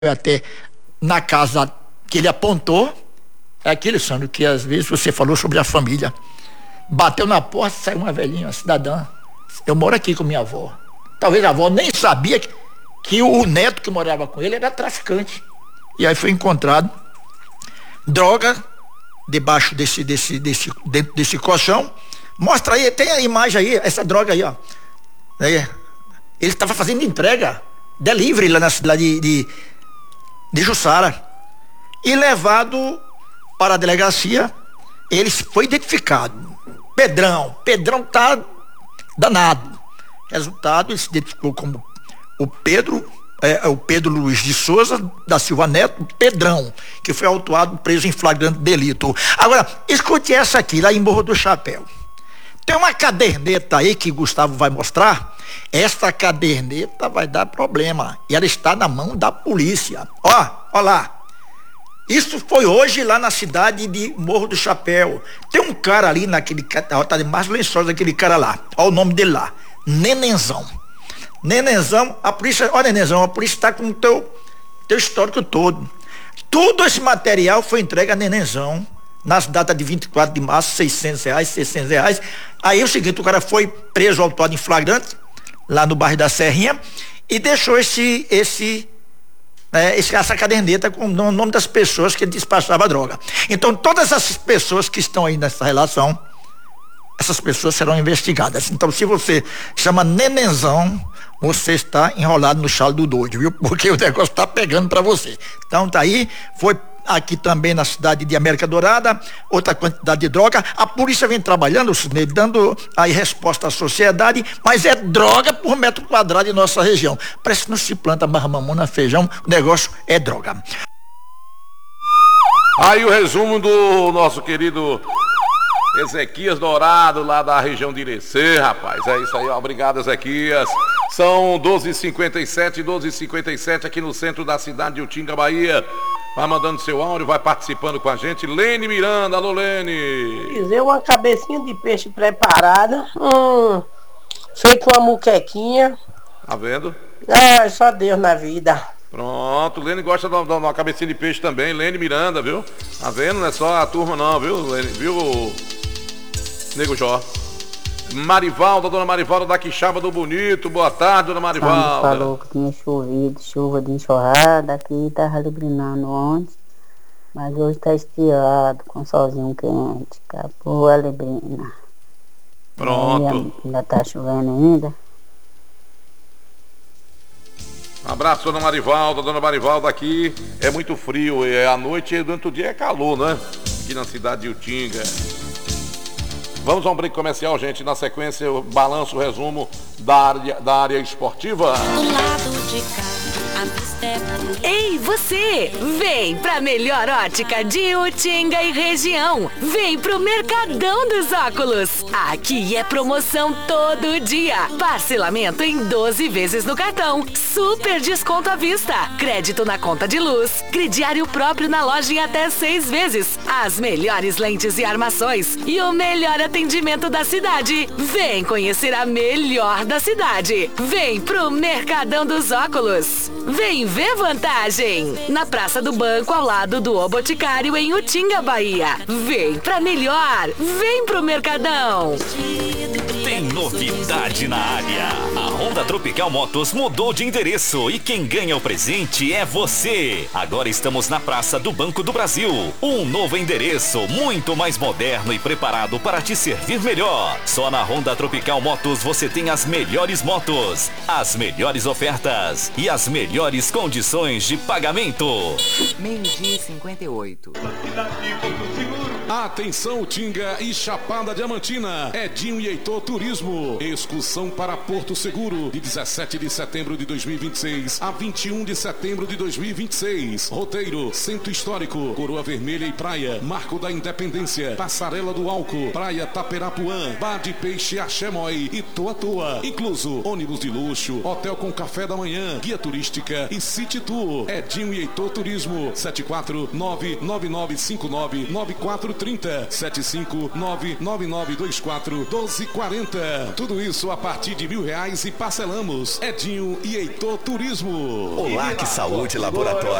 até na casa que ele apontou, é aquele, Sandro, que às vezes você falou sobre a família. Bateu na porta, saiu uma velhinha, uma cidadã. Eu moro aqui com minha avó. Talvez a avó nem sabia que o neto que morava com ele era traficante. E aí foi encontrado droga debaixo dentro desse colchão. Mostra aí, tem a imagem aí, essa droga aí, ó. Aí, ele estava fazendo entrega, delivery lá na cidade de Jussara. E levado para a delegacia, ele foi identificado. Pedrão tá danado. Resultado, ele se identificou como o Pedro Luiz de Souza da Silva Neto, Pedrão, que foi autuado, preso em flagrante delito. Agora, escute essa aqui, lá em Morro do Chapéu. Tem uma caderneta aí que Gustavo vai mostrar. Esta caderneta vai dar problema. E ela está na mão da polícia. Ó lá. Isso foi hoje lá na cidade de Morro do Chapéu. Tem um cara ali naquele... Tá de mais lençóis aquele cara lá. Olha o nome dele lá. Nenenzão, a polícia... Ó, Nenenzão, a polícia está com o teu histórico todo. Todo esse material foi entregue a Nenenzão nas datas de 24 de março, R$600, R$600. Aí é o seguinte, o cara foi preso, autuado em flagrante, lá no bairro da Serrinha, e deixou essa caderneta com o nome das pessoas que ele despachava droga. Então, todas essas pessoas que estão aí nessa relação, essas pessoas serão investigadas. Então, se você chama Nenenzão, você está enrolado no chalo do doido, viu? Porque o negócio está pegando para você. Então, tá aí, foi aqui também na cidade de América Dourada, outra quantidade de droga. A polícia vem trabalhando, Sidney, dando aí resposta à sociedade, mas é droga por metro quadrado em nossa região. Parece que não se planta mais mamona, feijão, o negócio é droga. Aí o resumo do nosso querido Ezequias Dourado, lá da região de Irecê, rapaz. É isso aí, obrigado, Ezequias. São 12h57 aqui no centro da cidade de Utinga, Bahia. Vai mandando seu áudio, vai participando com a gente. Lene Miranda, alô Lene. Fizer uma cabecinha de peixe preparada, feito uma muquequinha. Tá vendo? Só Deus na vida. Pronto, Lene gosta de uma cabecinha de peixe também, Lene Miranda, viu? Tá vendo? Não é só a turma não, viu, Lene? Viu, Nego Jó? Marivalda, dona Marivalda da Quixaba do Bonito, boa tarde, dona Marivalda. Falou que tinha chovido, chuva de enxurrada, aqui tava librinando ontem, mas hoje tá estiado, com solzinho quente, acabou a librina. Pronto. Ainda tá chovendo ainda. Abraço, dona Marivalda aqui é muito frio, à noite e durante o dia é calor, né? Aqui na cidade de Utinga. Vamos a um break comercial, gente. Na sequência, eu balanço o resumo da área esportiva. Do lado de cá, a vista é bonita. Ei, você! Vem pra melhor ótica de Utinga e região. Vem pro Mercadão dos Óculos. Aqui é promoção todo dia. Parcelamento em 12 vezes no cartão. Super desconto à vista. Crédito na conta de luz. Crediário próprio na loja em até 6 vezes. As melhores lentes e armações. E o melhor atendimento da cidade. Vem conhecer a melhor da cidade. Vem pro Mercadão dos Óculos. Vem ver vantagem. Na Praça do Banco, ao lado do O Boticário, em Utinga, Bahia. Vem pra melhor. Vem pro Mercadão. Tem novidade na área. A Honda Tropical Motos mudou de endereço e quem ganha o presente é você. Agora estamos na Praça do Banco do Brasil. Um novo endereço, muito mais moderno e preparado para te servir melhor. Só na Honda Tropical Motos você tem as melhores motos, as melhores ofertas e as melhores condições de pagamento. 12h58. Atenção, Utinga e Chapada Diamantina. Edinho e Heitor Turismo. Excursão para Porto Seguro, de 17 de setembro de 2026 a 21 de setembro de 2026. Roteiro: Centro Histórico, Coroa Vermelha e Praia, Marco da Independência, Passarela do Álcool, Praia Taperapuã, Bar de Peixe Axemói e Toa Toa. Incluso ônibus de luxo, hotel com café da manhã, guia turística e City Tour. Edinho e Heitor Turismo. 74999599430. 030 7599924 1240. Tudo isso a partir de R$1.000 e parcelamos. Edinho e Heitor Turismo. Olá, que saúde laboratório.